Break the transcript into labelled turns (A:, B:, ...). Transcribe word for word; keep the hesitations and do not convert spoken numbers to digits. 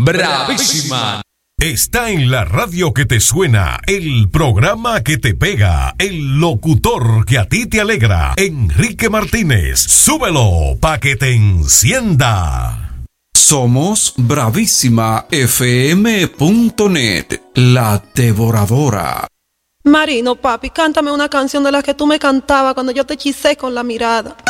A: bravísima.
B: Está en la radio que te suena, el programa que te pega, el locutor que a ti te alegra, Enrique Martínez. Súbelo pa' que te encienda.
C: Somos bravísima f m punto net, la devoradora.
D: Marino, papi, cántame una canción de las que tú me cantabas cuando yo te hechicé con la mirada.